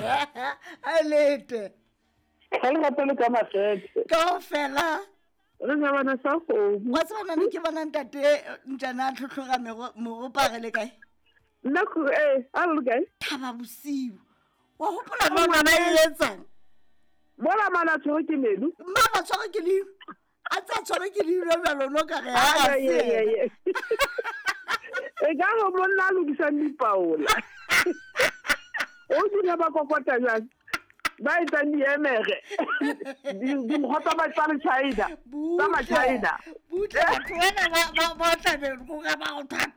a lete ga le gatele ka mafete kaofela re sa bana sa kgomo wa tsebana ne ke bona ntate ntjana a tlhotlhoga megopa le kae nna a le kae Thaba Bosiu wa hopola le ngwana e etsang mola mana tshwere ke melu mama tshwere ke le a tsa tshwere ke le jalo no ka re e ka go monna lo di sa dipaola o di na ba kokota jang ba itsa di emege di mkhota ba tsale China ba ma China butle batho ba tlabe go ga ba go ta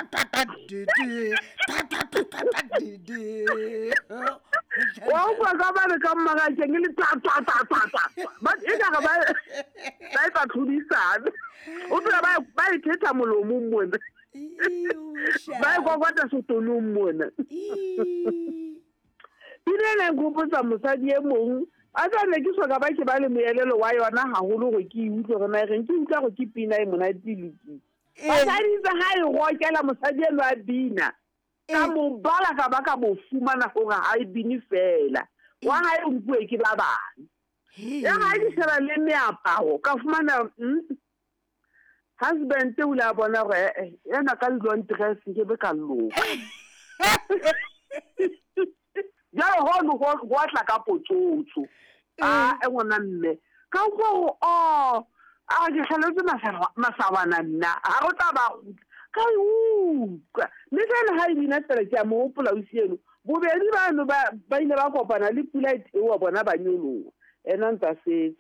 wa go ka ba le ka mmaga ke le ta ba e ka ga ba ba tlhodisana o tla ba ithetsa molomo mona ba go kwata sotolong mona Ile go botsa mosadi e mong a tsane ke soka ba ke ba le moelelo wa yona haholo go ke utlwe go na reng ke utlwa go ke pina e mona diliki ba sa ditse ha e go kela mosadi e lwa bina ka mo bala ka ba ka bo fumana go ga e bini fela wa ha e mpue ke ba bana ya ga di sera le meaparo ka fumana husband te ula bona go ena ka long dress ke be ka lo ya ho no go atla ka potsotso e ngwana nne ka go a ke hlaloetse masabana nna a go tla ba ka le tsena ha ina tsela ke mo pola usielo bobedi bano ba ile ba kopana le pula e wa bona ba nyolo ena ntsa se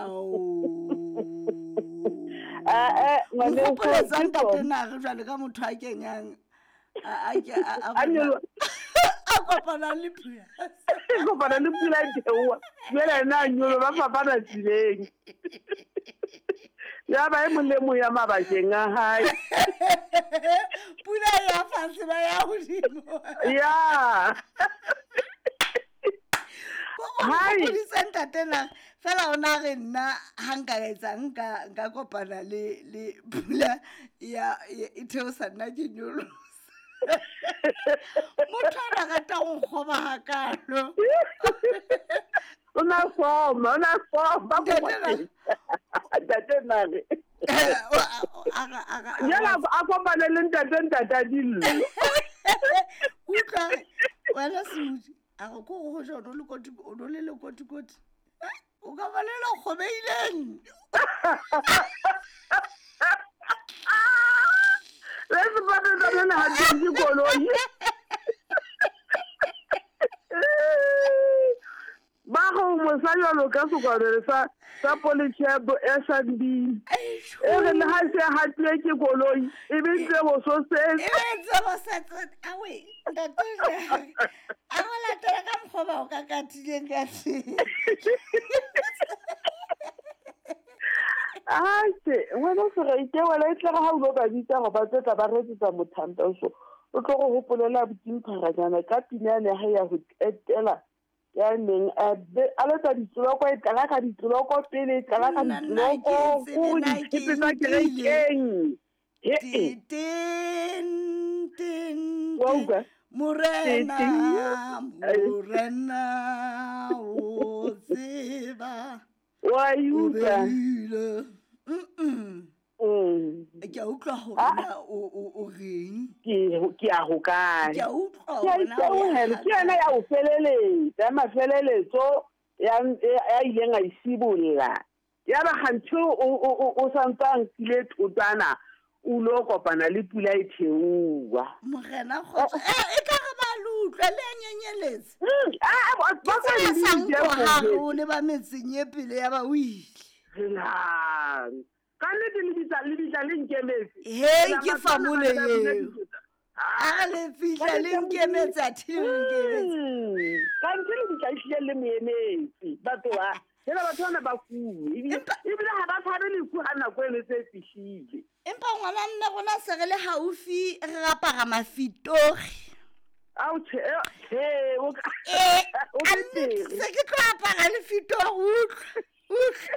ngwane go tsanta tena re jwale ka motho a kenyang a kopana le pula tewa bela na nyolo ba fapana tsileng ya ba e molemo ya mabakeng a hae pula ya fase ba ya hodimo ya hai di senta tena fela ona re nna hanga etsa nka kopana le pula ya itheo sana ke nyolo motho a rata go kgoba hakalo una foma nare yala a kopana le ntate dillo utlwa wena Sudi a go go jona o le lekotikoti o ka ba le lo kgobeileng let's put it on the hand you go ba go mosaya lo ka se kwa sa politshebo SNB e re le ha se ha tle ke koloi e bintse bo so se awe ntatse a wala tla ka mkhoba o ka katileng ka se wena se re ke wala e tla ga go ba bitsa go ba tla ba retsa mothanta so o tlo go hopolela botsimphaganyana ka pinane ha ya go etela ya neng a le tsa ditlo kwa etla ka ditlo kwa pele etla ka ditlo go ke tsa kerekeng Morena o tseba wa yuka ke utlwa hona o reng ke a go kae ke utlwa hona ke ana ya o feleletsa mafeleletso ya ileng a isibolla ya ba gantho o santsang kile totana o lo kopana le pula e theua morena khotso e ka ga ba lutlwa le nyenyeletse ba ka di o le ba metseng e pele ya ba o ile ka nne le bitla le nkemetse ke famole eo a le fihla le nkemetse a thile le nkemetse ka ntle le bitla ile le meemetse batho ba hela batho bana ba fuwe ebile ha ba tshware le ku hana go ele se fishile empa ngwana nne rona se re le haufi re rapara mafitori o se ke tlo apara le fitori utlwa